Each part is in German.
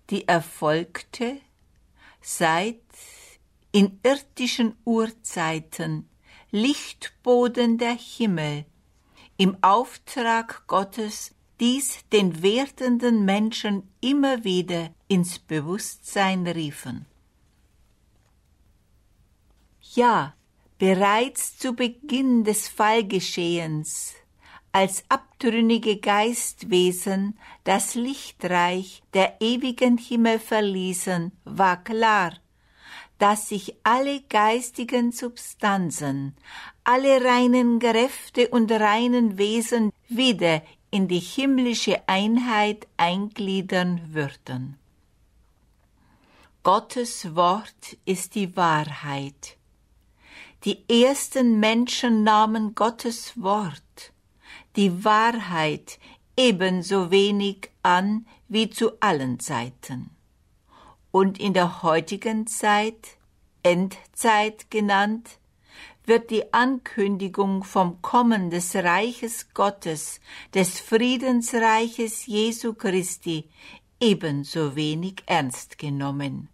die erfolgte, seit in irdischen Urzeiten Lichtboden der Himmel im Auftrag Gottes dies den werdenden Menschen immer wieder ins Bewusstsein riefen. Ja, bereits zu Beginn des Fallgeschehens, als abtrünnige Geistwesen das Lichtreich der ewigen Himmel verließen, war klar, dass sich alle geistigen Substanzen, alle reinen Kräfte und reinen Wesen wieder in die himmlische Einheit eingliedern würden. Gottes Wort ist die Wahrheit. Die ersten Menschen nahmen Gottes Wort, die Wahrheit, ebenso wenig an wie zu allen Zeiten. Und in der heutigen Zeit, Endzeit genannt, wird die Ankündigung vom Kommen des Reiches Gottes, des Friedensreiches Jesu Christi, ebenso wenig ernst genommen.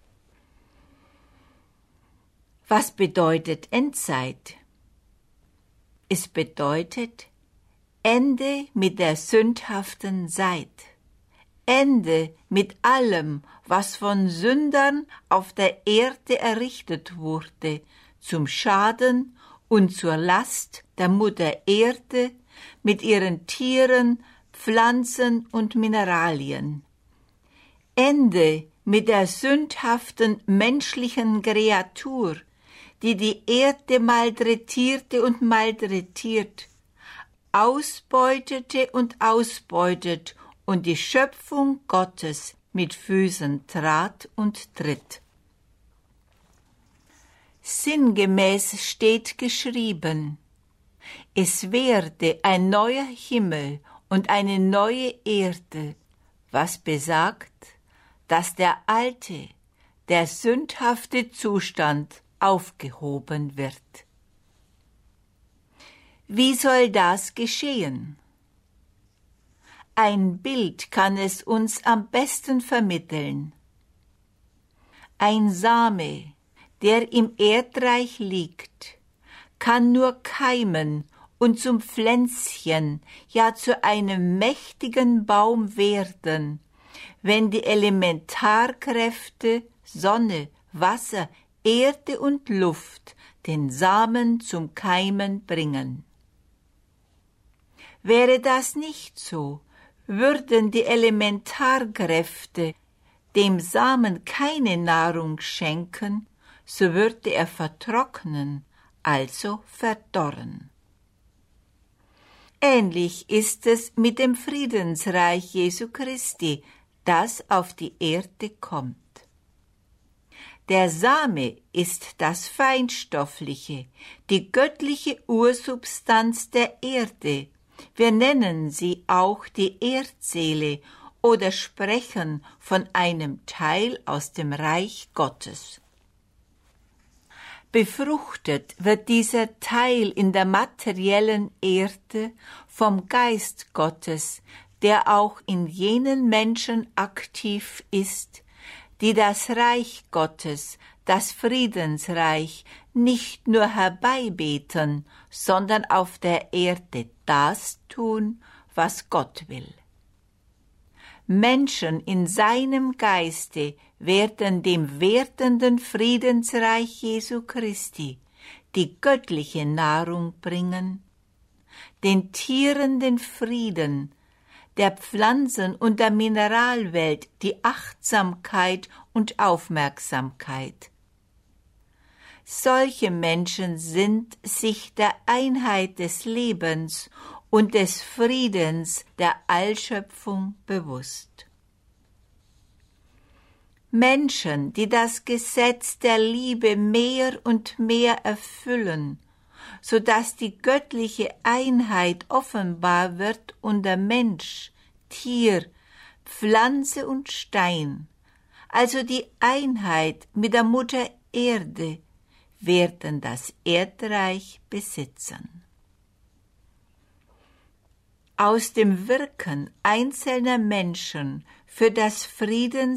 Was bedeutet Endzeit? Es bedeutet Ende mit der sündhaften Zeit. Ende mit allem, was von Sündern auf der Erde errichtet wurde, zum Schaden und zur Last der Mutter Erde mit ihren Tieren, Pflanzen und Mineralien. Ende mit der sündhaften menschlichen Kreatur, die die Erde malträtierte und malträtiert, ausbeutete und ausbeutet und die Schöpfung Gottes mit Füßen trat und tritt. Sinngemäß steht geschrieben, es werde ein neuer Himmel und eine neue Erde, was besagt, dass der alte, der sündhafte Zustand aufgehoben wird. Wie soll das geschehen? Ein Bild kann es uns am besten vermitteln. Ein Same, der im Erdreich liegt, kann nur keimen und zum Pflänzchen, ja zu einem mächtigen Baum werden, wenn die Elementarkräfte Sonne, Wasser, Erde und Luft den Samen zum Keimen bringen. Wäre das nicht so, würden die Elementarkräfte dem Samen keine Nahrung schenken, so würde er vertrocknen, also verdorren. Ähnlich ist es mit dem Friedensreich Jesu Christi, das auf die Erde kommt. Der Same ist das Feinstoffliche, die göttliche Ursubstanz der Erde. Wir nennen sie auch die Erdseele oder sprechen von einem Teil aus dem Reich Gottes. Befruchtet wird dieser Teil in der materiellen Erde vom Geist Gottes, der auch in jenen Menschen aktiv ist, die das Reich Gottes, das Friedensreich, nicht nur herbeibeten, sondern auf der Erde das tun, was Gott will. Menschen in seinem Geiste werden dem werdenden Friedensreich Jesu Christi die göttliche Nahrung bringen, den Tieren den Frieden, der Pflanzen- und der Mineralwelt die Achtsamkeit und Aufmerksamkeit. Solche Menschen sind sich der Einheit des Lebens und des Friedens der Allschöpfung bewusst. Menschen, die das Gesetz der Liebe mehr und mehr erfüllen, so dass die göttliche Einheit offenbar wird unter Mensch, Tier, Pflanze und Stein, also die Einheit mit der Mutter Erde, werden das Erdreich besitzen. Aus dem Wirken einzelner Menschen für das